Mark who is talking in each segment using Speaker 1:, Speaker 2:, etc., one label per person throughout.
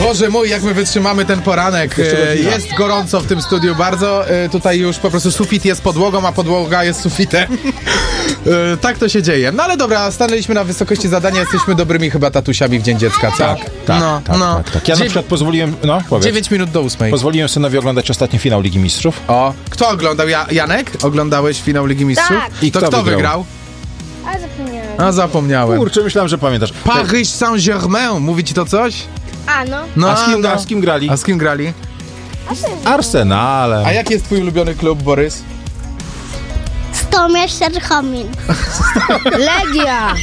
Speaker 1: Boże mój, jak my wytrzymamy ten poranek. Jest gorąco w tym studiu bardzo. Tutaj już po prostu sufit jest podłogą, a podłoga jest sufitem. Tak to się dzieje. No ale dobra, stanęliśmy na wysokości zadania, jesteśmy dobrymi chyba tatusiami w Dzień Dziecka, co?
Speaker 2: Tak. Ja na przykład pozwoliłem...
Speaker 1: 9 minut do 8.
Speaker 2: Pozwoliłem synowi oglądać ostatni finał Ligi Mistrzów.
Speaker 1: O, kto oglądał? Janek? Oglądałeś finał Ligi Mistrzów?
Speaker 3: Tak.
Speaker 2: I
Speaker 1: to kto wygrał?
Speaker 3: A zapomniałem.
Speaker 1: A zapomniałem.
Speaker 2: Kurczę, myślałem, że pamiętasz.
Speaker 1: Paris Saint-Germain, mówi ci to coś?
Speaker 3: A no.
Speaker 1: No,
Speaker 2: A z kim grali?
Speaker 1: A z kim grali?
Speaker 2: Arsenalem.
Speaker 1: A jaki jest twój ulubiony klub, Borys?
Speaker 4: Stomierz Serchomin.
Speaker 3: Legia.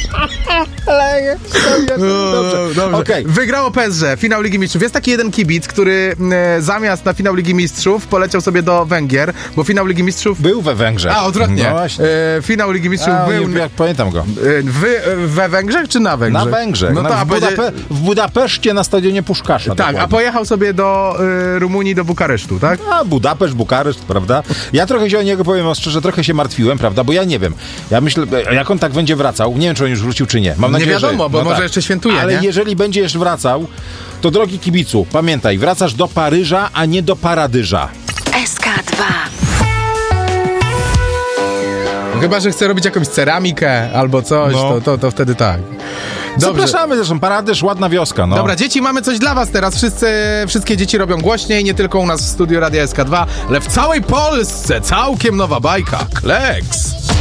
Speaker 1: Dobrze.
Speaker 2: Okej.
Speaker 1: Wygrało PSG, finał Ligi Mistrzów. Jest taki jeden kibic, który zamiast na finał Ligi Mistrzów poleciał sobie do Węgier, bo finał Ligi Mistrzów...
Speaker 2: Był we Węgrzech.
Speaker 1: A, odwrotnie.
Speaker 2: No właśnie.
Speaker 1: Finał Ligi Mistrzów był...
Speaker 2: Jak pamiętam go.
Speaker 1: We Węgrzech czy na Węgrzech?
Speaker 2: Na Węgrzech.
Speaker 1: No to,
Speaker 2: w Budapeszcie na stadionie Puszkasza.
Speaker 1: tak,
Speaker 2: dokładnie.
Speaker 1: a pojechał sobie do Rumunii, do Bukaresztu, tak?
Speaker 2: A Budapeszt, Bukareszt, prawda? Ja trochę się o niego, powiem szczerze, trochę się martwiłem, prawda? Bo ja nie wiem. Ja myślę, jak on tak będzie wracał, nie wiem, czy on już wrócił, czy nie. Mam nadzieję,
Speaker 1: Nie wiadomo,
Speaker 2: że...
Speaker 1: bo może jeszcze świętuje,
Speaker 2: Ale
Speaker 1: nie?
Speaker 2: jeżeli będzie jeszcze wracał, to drogi kibicu, pamiętaj, wracasz do Paryża, a nie do Paradyża.
Speaker 5: SK2.
Speaker 1: Chyba że chce robić jakąś ceramikę albo coś,
Speaker 2: No.
Speaker 1: to wtedy tak. Dobrze.
Speaker 2: Zapraszamy zresztą, Paradyż, ładna wioska, no.
Speaker 1: Dobra, dzieci, mamy coś dla was teraz. Wszystkie dzieci robią głośniej, nie tylko u nas w studiu Radia SK2, ale w całej Polsce całkiem nowa bajka. Kleks!